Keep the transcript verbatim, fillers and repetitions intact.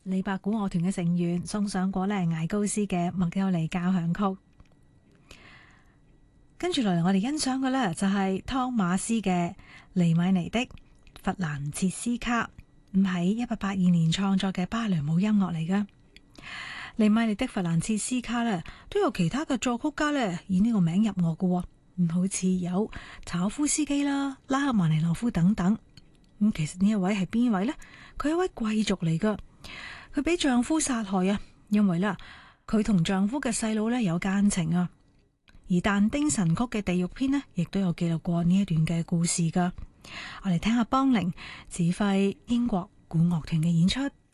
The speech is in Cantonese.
李白古樂團嘅成員送上過呢艾高斯嘅麥優尼交響曲。跟住落嚟，我哋欣賞嘅呢就係湯馬斯嘅尼米尼的弗蘭切斯卡，唔係一八八二年創作嘅芭蕾舞音樂嚟㗎。尼米尼的弗蘭切斯卡呢都有其他嘅作曲家呢以呢個名入樂嘅，唔好似有柴可夫斯基啦、拉赫曼尼諾夫等等。咁其實呢一位係邊位呢？佢係一位貴族嚟㗎，佢俾丈夫殺害啊，因為啦佢同丈夫嘅細佬呢有奸情啊。而但丁神曲嘅地獄篇呢，亦都有記錄過呢一段嘅故事噶。我哋聽下邦寧指揮英國古樂團嘅演出。